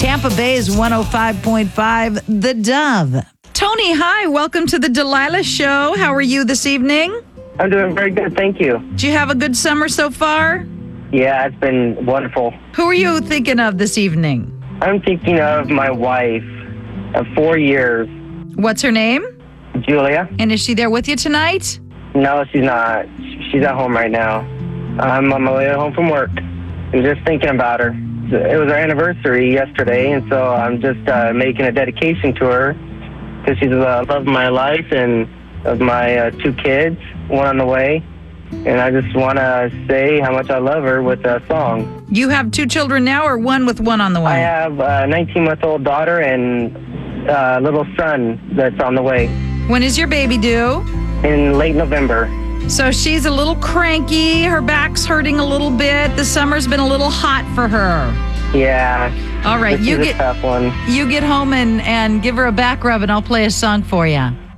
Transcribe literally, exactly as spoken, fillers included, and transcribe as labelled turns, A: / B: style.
A: Tampa Bay's one oh five point five, The Dove. Tony, hi. Welcome to the Delilah Show. How are you this evening?
B: I'm doing very good, thank you.
A: Did you have a good summer so far?
B: Yeah, it's been wonderful.
A: Who are you thinking of this evening?
B: I'm thinking of my wife of four years,
A: What's her name?
B: Julia.
A: And is she there with you tonight?
B: No, she's not. She's at home right now. I'm on my way home from work. I'm just thinking about her. It was our anniversary yesterday, and so I'm just uh, making a dedication to her because she's the love of my life and of my uh, two kids, one on the way. And I just want to say how much I love her with a song.
A: You have two children now or one with one on the way?
B: I have a nineteen-month-old daughter and a little son that's on the way
A: When is your baby due?
B: in late November.
A: So she's a little cranky. Her back's hurting a little bit. The summer's been a little hot for her.
B: Yeah.
A: All right,
B: this
A: you
B: is
A: get
B: a tough one.
A: you get home and, and give her a back rub, and I'll play a song for you.